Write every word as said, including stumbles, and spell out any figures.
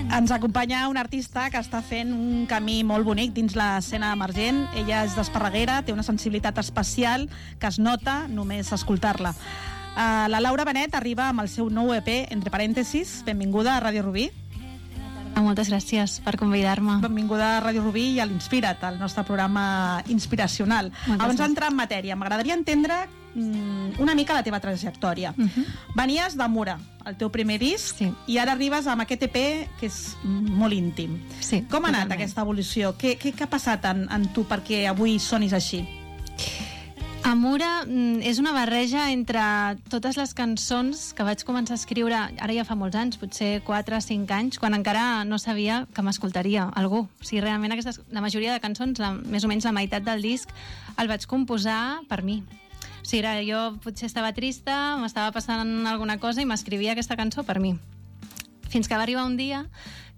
Ens acompanya una artista que està fent un camí molt bonic dins l'escena emergent. Ella és d'Esparreguera, té una sensibilitat especial que es nota només escoltar-la. Uh, la Laura Benet arriba amb el seu nou E P, entre parèntesis. Benvinguda a Ràdio Rubí. Moltes gràcies per convidar-me. Benvinguda a Ràdio Rubí i a l'Inspira't, el nostre programa inspiracional. Moltes Abans d'entrar en matèria, m'agradaria entendre mm, una mica la teva trajectòria. Uh -huh. Venies de Mura, el teu primer disc, sí. i ara arribes amb aquest E P que és molt íntim. Sí, Com ha anat totalment. aquesta evolució? Què, què, què ha passat en, en tu perquè avui sonis així? Amura és una barreja entre totes les cançons que vaig començar a escriure, ara ja fa molts anys, potser quatre o cinc anys, quan encara no sabia que m'escoltaria algú. O sigui, realment aquestes, la majoria de cançons, la, més o menys la meitat del disc, el vaig composar per mi. O sigui, era, jo potser estava trista, m'estava passant alguna cosa i m'escrivia aquesta cançó per mi. Fins que va arribar un dia